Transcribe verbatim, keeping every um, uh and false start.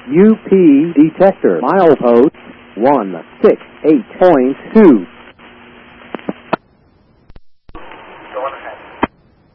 U P detector milepost one six eight point two.